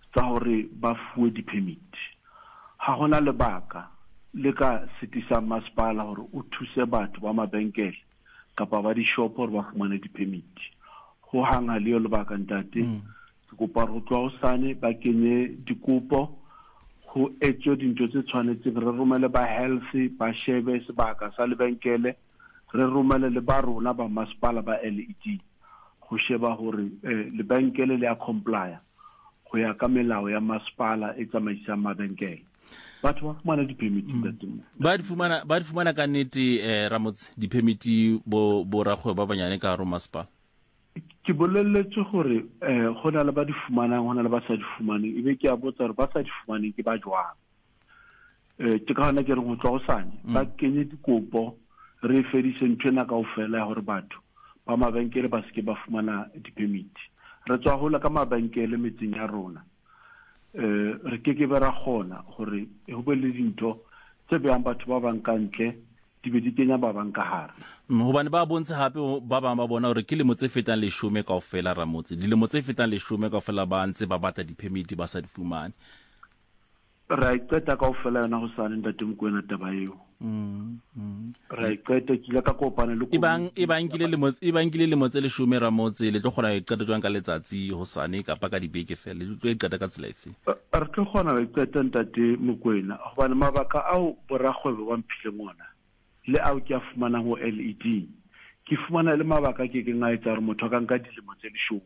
tsa hore ba fuwe di-permit. Ha hona lebaka le ka setisa masepala hore o thuse batho ba mabenkele kapa ba di-shop hore ba fumane di-permit. Ho hanga le yo lebaka ntate. Ke kopa ho tloha hosane ba kenye dikopo ho etswe dintho tse tshwanetseng, re romele ba health ba shebe sebaka sa lebenkele, re romele le ba rona ba masepala ba LED ho sheba hore lebenkele le a complya go ya ka melao ya masepala e tsamaisang mabenkele. Batho ba fumana di-permit ba di fumana ka nnete Ramotse di-permit bo rakgwebo ba banyane ka hare ho masepala. Ke bolelletse gore go na le ba di fumanang, go na le ba sa di fumaneng, ebe ke a botsa gore ba sa di fumaneng ke ba jwang. Ke ka hona ke re go tloha hosane ba kenye dikopo, re fedise nthwena kaofela ya gore batho ba mabenkele ba seke ba fumana di-permit. Re tswa hola ka mabenkele metseng ya rona, re ke be ra kgona gore ho be le dintho tse behang batho ba bang ka ntle di be di kenya ba bang ka hare. Hobane ba bontsha hape ba bang ba bona hore ke lemo tse fetang 10 kaofela Ramotse, dilemo tse fetang 10 kaofela ba ntse ba batla di-permit ba sa di fumane. Ra iqeta kaofela yona hosane ntate Mokoena taba eo. Ra iqeta kile ka kopana le ibang kile lemo tse 10 Ramotse le tlo kgona ho iqeta jwang ka letsatsi hosane kapa ka dibeke fela le tlo iqeta ka tsela efe? Re tlo kgona ho iqeta ntate Mokoena hobane mabaka ao borakgwebo ba mphile ngona le ao ke a fumanang ho LED ke fumana le mabaka ke nga etsa re motho ka nka dilemo tse 10.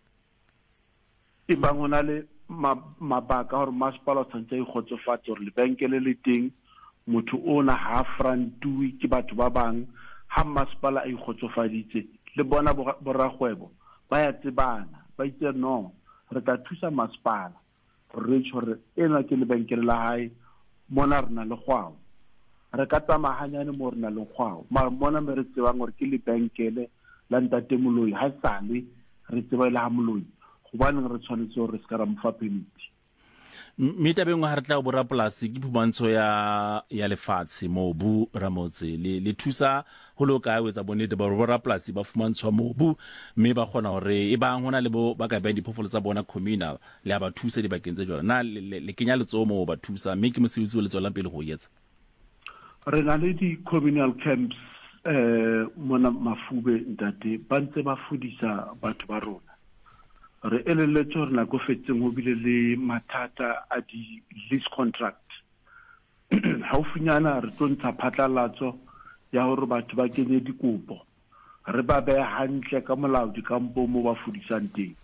Ibang hona le mabaka hore masepala tshwantse e khotsofatsa hore lebenkele le teng, motho ona ha frantui ke batho ba bang, ha masepala a ikgotsofaditse le bona borakgwebo ba ya tsebana ba itse no re tla thusa masepala re tshore ena ke lebenkele la hae mona rena le kgwao, re ka tsamahanyane mo rena le kgwao mara mona me re tsebang gore ke lebenkele la ntate Moloi ha sale re tseba ile ha Moloi gobane re tshwanetse hore se ka ra mfa permit. Tabeng ha re tla go borapolasi ke phumantsho ya lefatshe mobu Ramotse le thusa ho lo ka etsa bonnete ba borapolasi ba fumantshwa mobu mme ba kgona hore e bang hona le bo ba ka bang diphoofolo tsa bona communal le ba thusa di bakeng tse jwana na le kenya letsomo ba thusa mme ke mosebetsi o le tswela pele go etsa. Re na le di-communal camps mona Mafube ntate ba ntse ba fudisa batho ba rona. Re elelletse hore nako fetseng ho bile le mathata a di-lease contract. Haufinyana re tlo ntsha phatlalatso ya hore batho ba kenye dikopo, re ba beha hantle ka molao dikampong moo ba fudisang teng.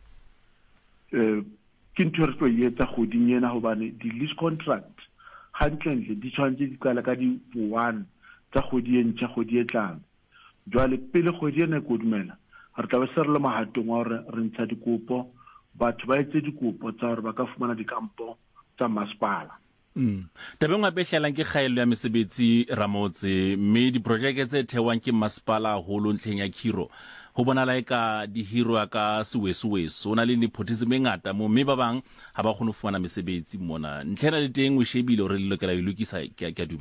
Ke ntho re tlo e etsa kgoding ena hobane di-lease contract hantle di tshwanetse di qala ka di-1 tsa kgodi e ntjha, kgodi e tlang. Jwale pele kgodi ena e kodumela re tla be se re le mahatong wa hore re ntsha dikopo, batho ba etse dikopo tsa hore ba ka fumana dikampo tsa masepala. Tabeng wa behlelang ke kgaelo ya mesebetsi Ramotse mme diprojeke tse thewang ke masepala holo ntlheng ya khiro ho bonala eka di hero ka seweso na le nepotism e ngata mo mme ba bang ha ba kgone ho fumana mesebetsi mona ntlhela le teng o shebile hore le lokela ho ilokisa ke a dube.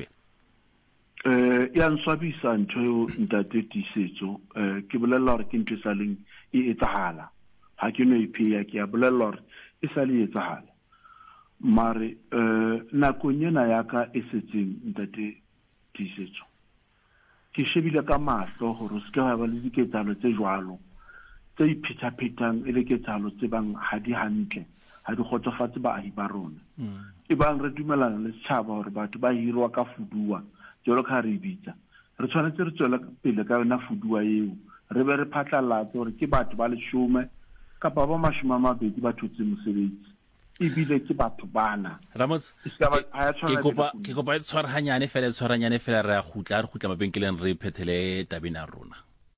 Ya nswabisa ntho eo ntate Tisetso ke bolella hore ke ntho e sa leng e etsahala ha ke no ipheya ke a bolella hore e sa le etsahala mare nakong ena ya ka e setseng ntate Tisetso ke shebile ka mahlo hore se ka ba le diketsahalo tse jwalo tse iphetaphethang e le ketsahalo tse bang ha di hantle ha di khotsofatse baahi ba rona. E bang re dumelana le setjhaba hore batho ba hirwa ka fuduwa jalo ka re bitsa re tshwanetse re tswela pele ka yona fuduwa eo re be re phatlalatse hore ke batho ba 10 kapa ba 20 ba thotse mosebetsi ebile ke batho bana. Ramotse ke kopa e tshwarahanyane fela re a gutla mabenkeleng re phethele tabena rona.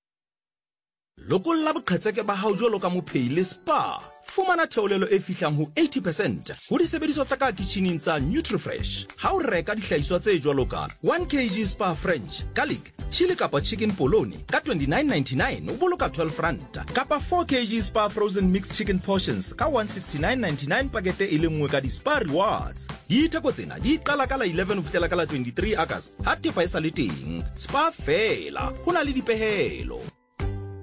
Lokolla boqhetseke ba hao jwalo ka mophei le spa. Fumana theolelo e fihlang ho 80% ho disebediswa tsa ka kitcheneng tsa NutriFresh. Ha o reka dihlahiswa tse jwalo ka 1 kg spa French, garlic, chili kapa chicken polony ka 29.99 o boloka 12 rand. Kapa 4 kg spa frozen mixed chicken portions ka 169.99 pakete e le nngwe ka di Spa Rewards. Ditheko tsena di qala ka la 11 ho fihlela ka la 23 August. Ha tepa e sa le teng. Spa fela. Hona le dipehelo.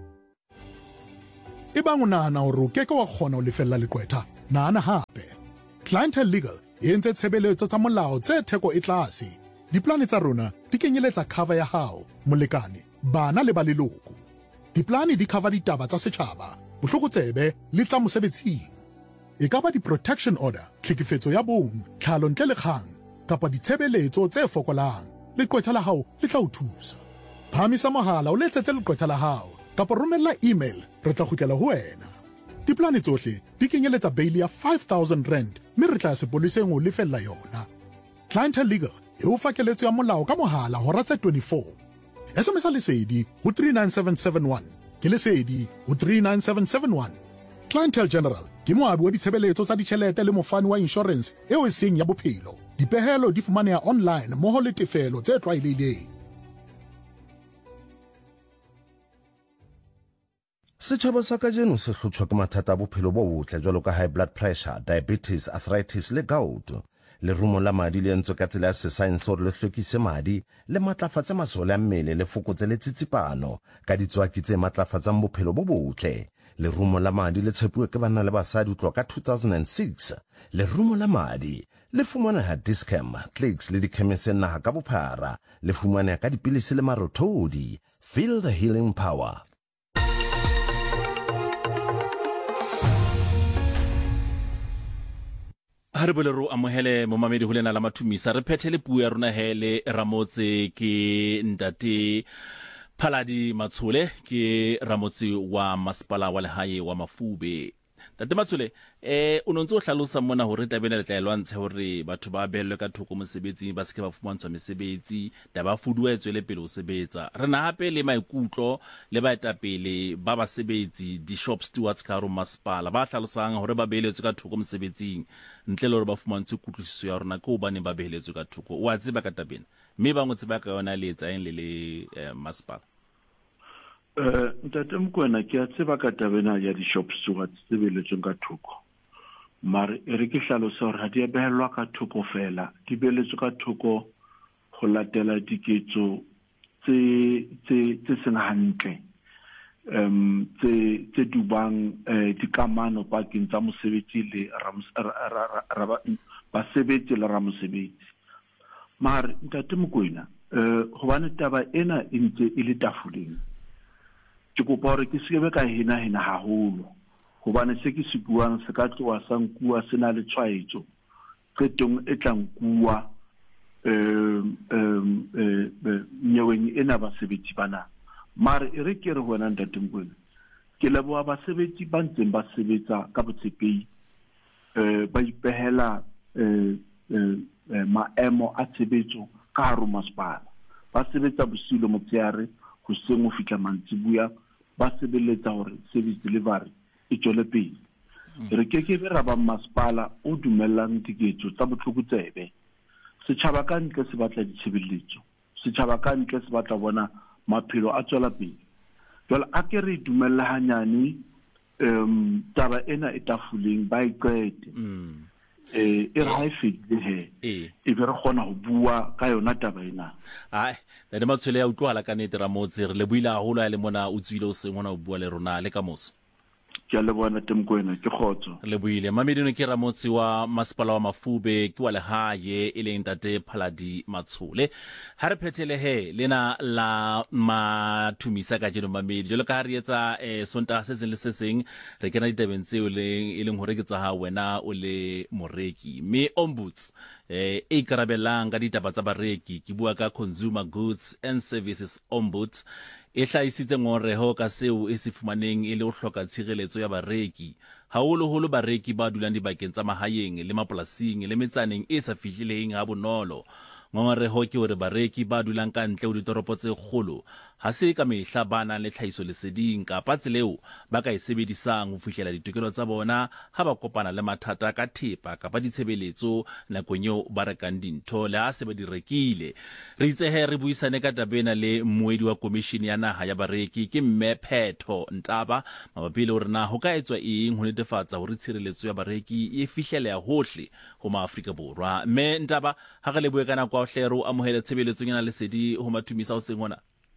Ebang o nahana hore o keke wa kgona ho lefella leqwetha, nahana hape. Clientele Legal e entse tshebeletso tsa molao tse theko e tlase. Diplane tsa rona di kenyeletsa cover ya hao, molekane, bana le ba leloko. Diplane di cover ditaba tsa setjhaba, bohlokotsebe le tsa mosebetsing. E ka ba di-protection order, tlhekefetso ya bong, tlhalo ntle le kgang, kapa ditshebeletso tse fokolang. Leqwetha la hao le tla o thusa. Phamisa mohala o letsetse leqwetha la hao, kapa romella email, re tla kgutlela ho wena. Diplane tsohle di kenyeletsa bail ya 5,000 rand, mme re tla sepoleseng o lefella yona. Clientele Legal e o fa keletso ya molao ka mohala hora tse 24. SMS lesedi ho 39771, ke lesedi ho 39771. Clientele General ke moabi wa ditshebeletso tsa ditjhelete le mofani wa insurance eo e seng ya bophelo. Dipehelo di fumaneha online mmoho le tefelo tse tlwaelehileng. Setjhaba sa kajeno se hlotjhwa ke mathata a bophelo bo botle jwalo ka high blood pressure, diabetes, arthritis le gout. Lerumo la madi le entswe ka tsela ya sesaense hore le hlwekise madi le matlafatse masole a mmele le fokotse le tsitsipano ka ditswaki tse matlafatsang bophelo bo botle. Lerumo la madi le tshepuwe ke banna le basadi ho tloha ka 2006. Lerumo la madi le fumaneha Dischem, Clicks le dikhemiseng naha ka bophara. Le fumaneha ka dipilisi le marothodi. Feel the healing power. ha re bole ro amohele mo mamedi ho lena la mathumisa re phethele puo ya rona hele Ramotse ke ntate Phaladi Matshole ke Ramotse wa masepala wa lehae wa Mafube. Tate Matshole o nontse o hlalosa mona hore tabena le tla elwantshe hore batho ba behellwe ka thoko mosebetsi ba seke ba fumantshwa mesebetsi da ba fuduwa etswele pele o sebetsa re na hape le maikutlo le baetapele ba basebetsi di shop stewards ka ro masepala ba hlalosang hore ba behelletswe ka thoko mosebetsing ntle le hore ba fumantshwe kutlwisiso ya rona ke ho bane ba behelletswe ka thoko wa tseba ka tabena mme ba ngotse ba ka yona le etsaeng le masepala. Ntate Mokoena ke a tseba ka tabena ya di shop stewards tse beletsweng ka thoko mare re ke hlalosa hore ha di behellwa ka thoko fela di beletswe ka thoko ho latela diketso tse seng hantle tse dubang dikamano pakeng tsa mosebetsi le basebetsi le ramosebetsi mare ntate Mokoena hobane taba ena e ntse e le tafoleng ke kopa hore ke sekebe ka hina haholo hobane se ke se buang se ka tloa sa nkuwa sena le tshwaetso qetong e tla nkuwa nyeweng ena basebetsi bana mare e re ke re hona ntate Mokoena ke leboha basebetsi ba ntseng ba sebetsa ka botshepehi ba ipehela maemo a tshebetso ka haro masepala ba sebetsa bosilo motshehare ho seng ho fihla mantsibuya ba sebeletsa hore service delivery e tswele pele re ke be ra ba masepala o dumellang diketso tsa botlhokotsebe setjhaba ka ntle se batla ditshebeletso setjhaba ka ntle se batla bona maphelo a tswela pele jwale a ke re dumella hanyane taba ena e tafoleng ba iqete e re ha e fedile he e be re kgona ho bua ka yona taba ena ai Tate Matshole ya utlwala ka nete Ramotse re le buile haholo ya le mona o tswile o seng hona o bua le rona le ka moso ke le bona Temkoena ke khotso le buile mamedino ke Ramotse wa masepala wa Mafube ke wa lehae e leng Tate Phaladi Matshole ha re phethele he lena la mathumisa ka jeno mamedi jalo ka re etsa sonta se seng le se seng re kena ditabeng tseo e leng hore ke tsa ha wena o le moreki me ombuds e karabelang ka ditaba tsa bareki ke bua ka Consumer Goods and Services Ombuds e hlaisitse ngoreho ka seo e se fumaneng e le ho hloka tshireletso ya bareki haholo bareki ba dulang dibakeng tsa mahaeng le mapolasing le metsaneng e sa fihlileng ha bonolo ngoreho ke hore bareki ba dulang ka ntle ho ditoropo tse kgolo ha se ka mehla bana le tlhaiso leseding kapa tseleo ba ka e sebedisang ho fihlela ditokelo tsa bona ha ba kopana le mathata ka thepa kapa ditshebeletso nakong eo ba rekang dintho le ha se ba di rekile re itsehe re buisane ka tabena le mmuedi wa commission ya naha ya bareki ke Mme Phetho Ntaba mabapi le hore na ho ka etswa eng ho netefatsa hore tshireletso ya bareki e fihleleha hohle ho Maafrika Borwa Mme Ntaba ha re le bue kana kwa hlero amohela tshebeletsong yana lesedi ho mathumisa ho seng hona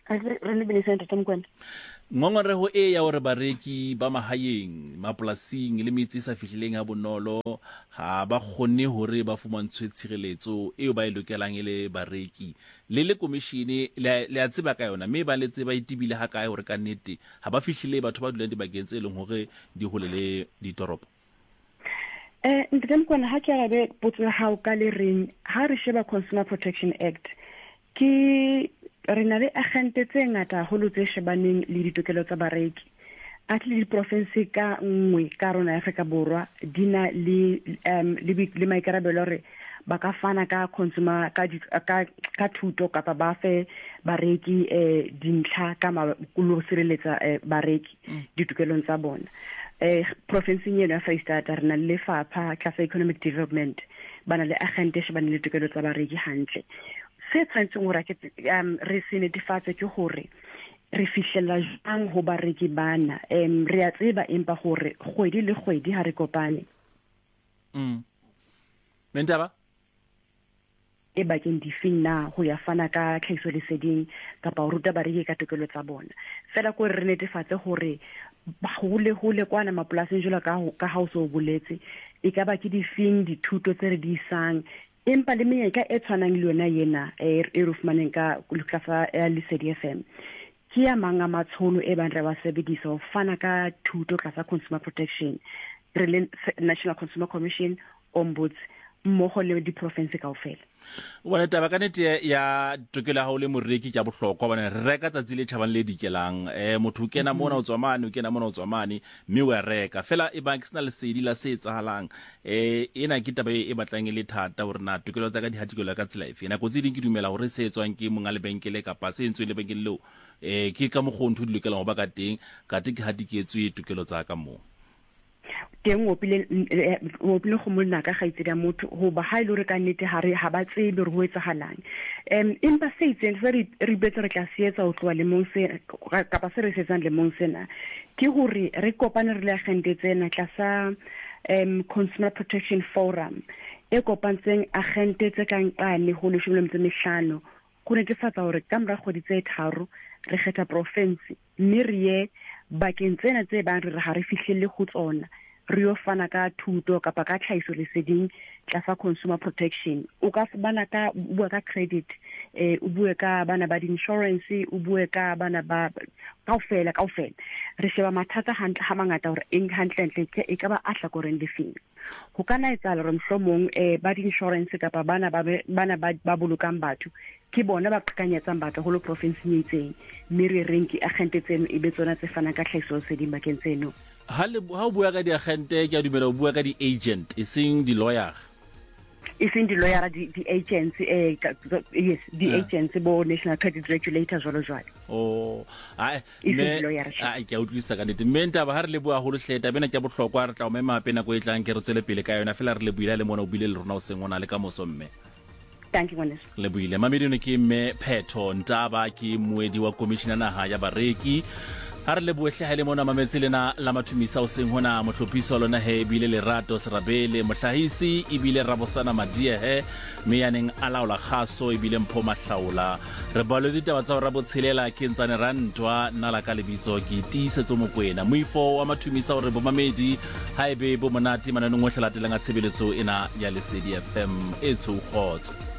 re le bile sente tsamkwena ngongoreho e ya hore bareki ba mahaeng mapolasing le metsi sa fihlileng ha bonolo ha ba kgonne hore ba fumantshwe tshireletso eo ba e lokelang le bareki le komishini le a tseba ka yona mme ba le tseba itibile ha kae hore ka nnete ha ba fihlile batho ba dulang dibakeng tse leng hore di holele ditoropo. Ntemkwana ha ke arabe potso hao ka le reng ha re sheba Consumer Protection Act ke re na le agente tse ngata holo tse shebaneng le ditokelo tsa bareki at le province ka nngwe ka rona Afrika Borwa dina le maikarabelo re ba ka fana ka consumer ka thuto kapa ba fe bareki dintlha ka makulo sireletsa bareki ditokelong tsa bona province ena ya Freistata re na le lefapha ka economic development bana le agente shebana le ditokelo tsa bareki hantle se tshwantseng hore re se netefatse ke hore re fihlela jang ho bareki bana re a tseba empa hore kgwedi le kgwedi ha re kopane mentaba e bakeng difeng na ho ya fana ka tlhahiso leseding kapa ho ruta bareki ka tokelo tsa bona fela ko re netefatse hore hole kwana mapolaseng jula ka ha o so boletse e ka ba ke difeng dithuto tse re di isang empa le menyetla e tshwanang le yona yena e rufumaneng ka Lukafa Lesedi FM ke ya manga matshono e bang re ba sebedisa ho fana ka thuto ka consumer protection re National Consumer Commission ombuds mmogo le di province kaofela bona taba ka nete ya tokelo ha o le moreki ka bohlokwa bana reka tsatsi le thabang le dikelang motho o kena mona o tswamane o kena mona o tswamane mme o reka fela e bang ke sna lesedi la se etsahalang ena ke taba e batlang le thata hore na tokelo tsa ka di hatikelo ka tsela efe na go tse ding ke dumela hore se etswang ke monga le benkele kapa se entswe le benkele leo ke ka mogotho di lokelang go ba ka teng ka te ke hatiketswe tokelo tsa ka mo teng o pile go molna ka ga itsedi ya motho go ba ha ile re ka nnete ha ba tsebe re ho etsahalang empa se itseng re betsa re ka se etsa o tloa le mong se kapa se re setsang le mong sena ke hore re kopane re le agente tsena tlasa Consumer Protection Forum e kopantseng agente tse kang qane ho le 15 go netefatsa hore ka mora kgwedi tse 3 re kgetha province mme re ye bakeng tsena tse bang re ha re fihlelle go tsona re yo fana ka thuto kapa ka tlhahiso leseding tlasa consumer protection o ka bana ka bua ka credit o bua ka bana ba insurance o bua ka bana ba kaofela re sheba mathata hantle ha mangata hore eng hantle ke e ka ba ahla koreng lefeng ho kana etsala re mhlomong ba insurance kapa bana ba bolokang batho ke bona ba qhekanyetsang batho ho lo province e itseng mme re renki agente tseno e be tsona tse fana ka tlhahiso leseding bakeng tseno ha o bua ka di agente ke a dumela o bua ka di agent iseng di lawyer di agents yes di agents bo national credit regulator jwalo ke a utlwisa ka nnete mme ntaba ha re le bua holo hleta bena ke bohlokwa re tla o mema pena go etlang ke re tswele pele ka yona fela re le buile le mona o bile le rona o seng ona le ka moso mme thank you Ngwaneso le buile mamedino ke mme Phetho Ntaba ke moedi wa commissioner naha ya bareki ha re le boehle ha le mona mametse lena la mathumisa o seng hona mohlophiso lona he bile Lerato Serabele mohlahisi ibile Rabosana Madie he me yaneng alaola khaso ibile Mpho Mahlaola re balo ditaba tsa ra botshelela ke ntsane rantwa nala ka lebitso ke tiisetso mokwena moifo wa mathumisa hore bo mamedi ha ebe bo monate mananong o hlalatelang a tshebeletso ena ya Lesedi FM e tshogotso